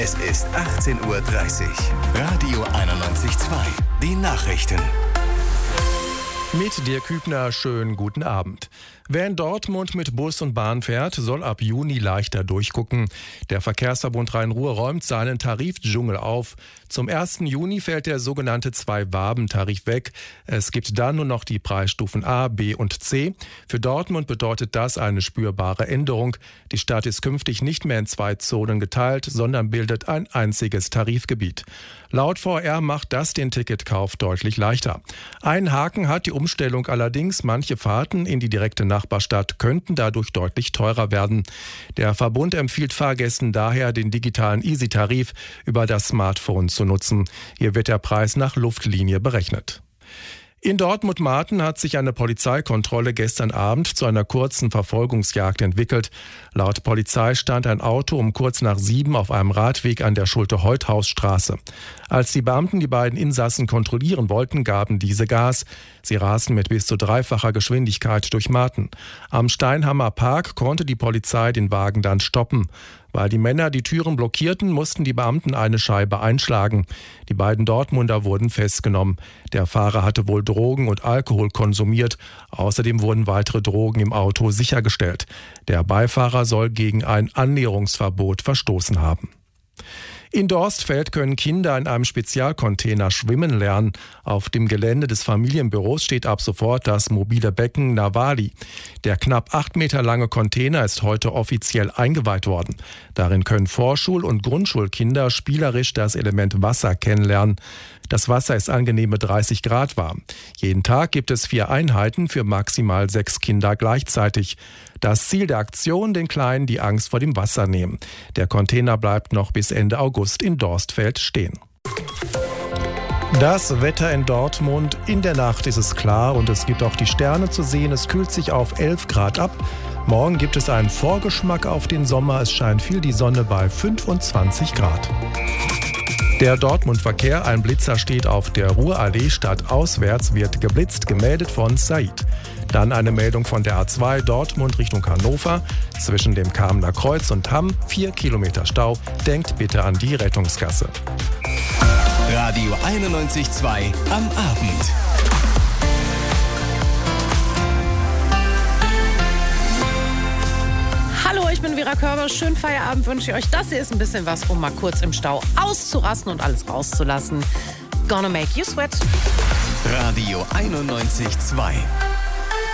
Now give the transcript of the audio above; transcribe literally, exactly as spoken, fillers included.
Es ist achtzehn Uhr dreißig. Radio einundneunzig Komma zwei. Die Nachrichten. Mit Dirk Hübner, schönen guten Abend. Wer in Dortmund mit Bus und Bahn fährt, soll ab Juni leichter durchgucken. Der Verkehrsverbund Rhein-Ruhr räumt seinen Tarifdschungel auf. Zum ersten Juni fällt der sogenannte Zwei-Waben-Tarif weg. Es gibt dann nur noch die Preisstufen A, B und C. Für Dortmund bedeutet das eine spürbare Änderung. Die Stadt ist künftig nicht mehr in zwei Zonen geteilt, sondern bildet ein einziges Tarifgebiet. Laut V R macht das den Ticketkauf deutlich leichter. Ein Haken hat die Umstellung allerdings. Manche Fahrten in die direkte Nachbarstadt könnten dadurch deutlich teurer werden. Der Verbund empfiehlt Fahrgästen daher, den digitalen Easy-Tarif über das Smartphone zu nutzen. Hier wird der Preis nach Luftlinie berechnet. In Dortmund-Marten hat sich eine Polizeikontrolle gestern Abend zu einer kurzen Verfolgungsjagd entwickelt. Laut Polizei stand ein Auto um kurz nach sieben auf einem Radweg an der Schulte-Holthaus-Straße. Als die Beamten die beiden Insassen kontrollieren wollten, gaben diese Gas. Sie rasten mit bis zu dreifacher Geschwindigkeit durch Marten. Am Steinhammer Park konnte die Polizei den Wagen dann stoppen. Weil die Männer die Türen blockierten, mussten die Beamten eine Scheibe einschlagen. Die beiden Dortmunder wurden festgenommen. Der Fahrer hatte wohl Drogen und Alkohol konsumiert. Außerdem wurden weitere Drogen im Auto sichergestellt. Der Beifahrer soll gegen ein Annäherungsverbot verstoßen haben. In Dorstfeld können Kinder in einem Spezialcontainer schwimmen lernen. Auf dem Gelände des Familienbüros steht ab sofort das mobile Becken Navali. Der knapp acht Meter lange Container ist heute offiziell eingeweiht worden. Darin können Vorschul- und Grundschulkinder spielerisch das Element Wasser kennenlernen. Das Wasser ist angenehme dreißig Grad warm. Jeden Tag gibt es vier Einheiten für maximal sechs Kinder gleichzeitig. Das Ziel der Aktion, den Kleinen die Angst vor dem Wasser nehmen. Der Container bleibt noch bis Ende August in Dorstfeld stehen. Das Wetter in Dortmund. In der Nacht ist es klar und es gibt auch die Sterne zu sehen. Es kühlt sich auf elf Grad ab. Morgen gibt es einen Vorgeschmack auf den Sommer. Es scheint viel die Sonne bei fünfundzwanzig Grad. Der Dortmund-Verkehr, ein Blitzer steht auf der Ruhrallee, stadtauswärts wird geblitzt, gemeldet von Said. Dann eine Meldung von der A zwei Dortmund Richtung Hannover. Zwischen dem Kamener Kreuz und Hamm, vier Kilometer Stau. Denkt bitte an die Rettungsgasse. Radio einundneunzig Komma zwei am Abend. Hallo, ich bin Vera Körber. Schönen Feierabend wünsche ich euch. Das hier ist ein bisschen was, um mal kurz im Stau auszurasten und alles rauszulassen. Gonna make you sweat. Radio einundneunzig Komma zwei.